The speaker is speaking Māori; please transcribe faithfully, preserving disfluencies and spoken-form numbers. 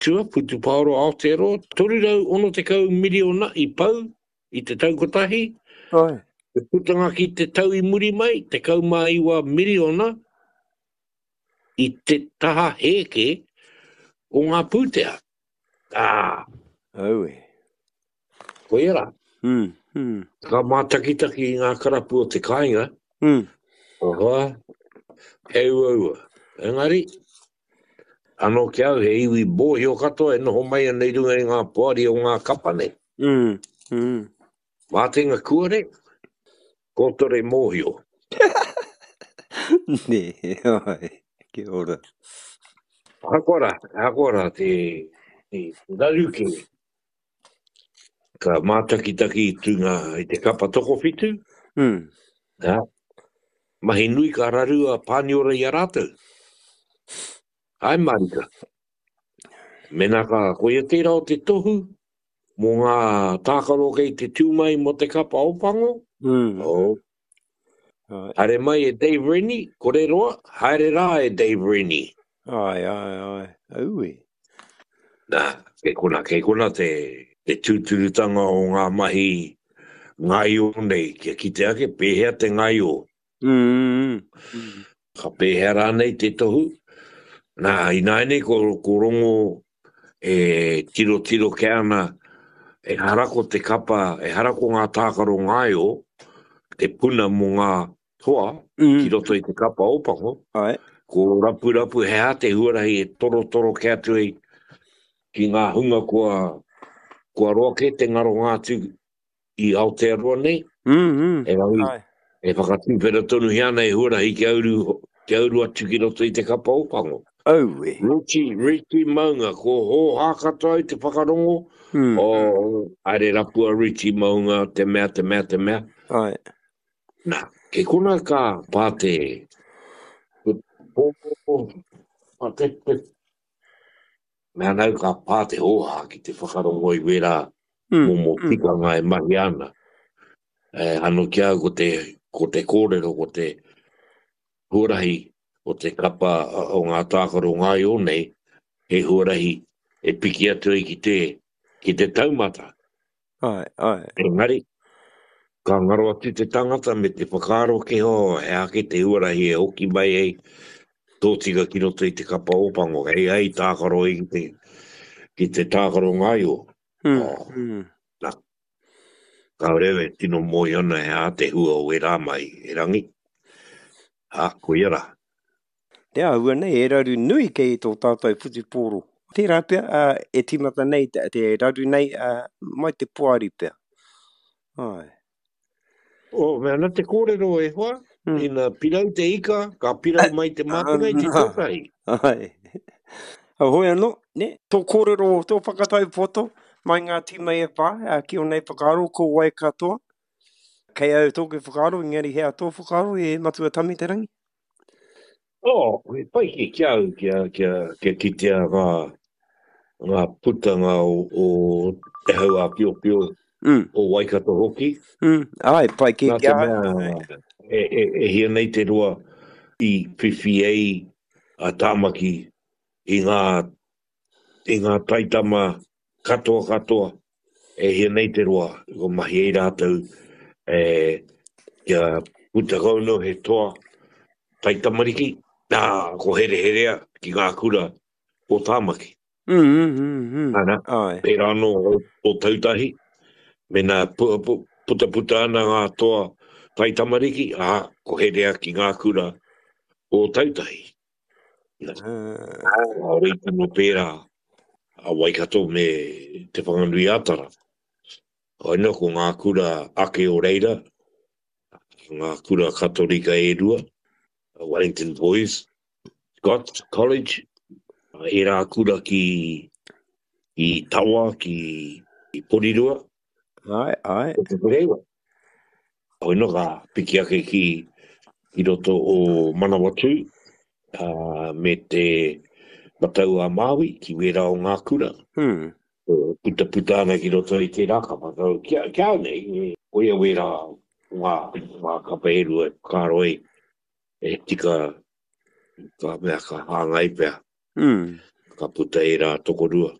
tua putu paoro Aotearoa, toru rau ono te kau miliona i pau, i te tau kotahi. Oi. Te putanga ki te tau i muri mai, te kau mai wa miliona, i te taha heke o ngā pūtea. Ah, Aue. koera. Hmm. Hmm. Ka mātakitaki i ngā karapu o te kāinga. Hmm. Ohoa, he ua ua. Engari, anō ki au he iwi bōhi o katoa, e noho mai anei runga i ngā poari o ngā kapane. Hmm. Hmm. Mātenga kuare, kotore mōhio. Ne, oi. Kia ora. Hakora, hakora te, te raruke. Ka mātakitaki i tunga i te kapa toko fitu. Hmm. Ja. Mahi nui ka rarua pāniora i a rātou. Ai marika. Mena ka koia tērā o te tohu, mō ngā tākaro kei te tūmai mo te kapa opango. Hmm. Oh. Oi. Hare mai e Dave Rennie, kore roa, haere rā e Dave Rennie. Ai, ai, ai. Aue. Nā, ke kona, ke kona te, te tūturutanga o ngā mahi ngai o nei, kia ki te ake, pēhea te ngai o. Hmm. Hmm. Ka pēhea rānei te tohu. Nā, i nāine ko, ko rongo e tiro tiro ke ana, e harako te kapa, e harako ngā tākaro ngai o, te puna mo ngā toa, Hmm. ki roto i te kapa opango. Ai. Ko rapu rapu hea te huarahi e toro toro ke atu i ki ngā hunga kua, kua roke te ngaro ngātu i Aotearoa nei. Hmm. Hmm. E rangi, Ai. e whakatūpera tonu hiana e huarahi ki auru, ki auru atu ki roto i te kapa opango. Aue. Richi, Richi Maunga, ko ho hākata i te whakarongo, Hmm. o aere rapua Richi Maunga, te mea, te mea, te mea. Ai. Nā, ke kona ka pāte, pāte, mea nau ka pāte hoha ki te whakarongo i wera Hmm. mō mō Hmm. tikanga e mahi ana. E, ano kia ko te, ko te kōrero, ko te huarahi o te kapa o ngā tākaro ngai o nei, he huarahi e piki atu i ki te, ki te taumata. Ai, ai. Engari, ka ngaro atu te tangata me te whakaro ke ho, e ake te huarahi e oki mai ei, tōtika ki roto i te kapa opango, hei hei tākaro i ki te, ki te tākaro ngai o. Hmm. Oh, Hmm. nā, ka rewe tino moi ana e a te hua o e rā mai, e rangi. Ha, koe ara. Te ahua nei, e raru nui kei tō tātou puti pōro. Tērā pia, uh, e timata nei, te, te raru nei, uh, mai te puari pia. Ai. O, mea na te kōrero e hoa, Hmm. ina pirau te ika, ka pirau mai te mātanga i te Ah, tōtai. ai. A hoi anō, ne, tō kōrero, tō whakatau poto, mai ngā tima e pā, uh, ki o nei whakaro, ko wai katoa. Kei au tō ke whakaro, ngari hea tō whakaro, e matua tami te rangi. O, e pai ke kia au, kia, kia, kia kitea ngā, ngā putanga o, o te hau a pio pio Mm. o Waikato hoki. Mm. Ai, pai ke Nā te kia. mea, e, e, e hia nei te roa i whiwhi ei a tāmaki i ngā, i ngā taitama katoa katoa. E hia nei te roa, o mahi ei rātou, e, kia puta kauno he toa taitamariki, nā, ko here herea ki ngā kura o tāmaki. Mm, mm, mm, mm. Ana, Ai. pērā no o, o tautahi, me nā pu, pu, puta puta ana ngā toa taitamariki, a, ko herea ki ngā kura o tautahi. Uh, A reita no pērā a Waikato me te whanganui atara. Aina ko ngā kura ake o reira, ngā kura katorika e rua, Wellington Boys, Scott College, e rā kura ki, ki Tawa, ki, ki Porirua, ai, ai. o te Pereira. Aina ka piki ake ki, ki roto o Manawatu, uh, me te matau a Maui, ki wera o ngā kura. Hmm. O puta puta ana ki roto i te raka, matau, kia, kia nei, o ia wera ngā, ngā kapaeru e kāroe, e tika, ka mea ka hāngai pia. Hmm. ka puta e rā toko rua.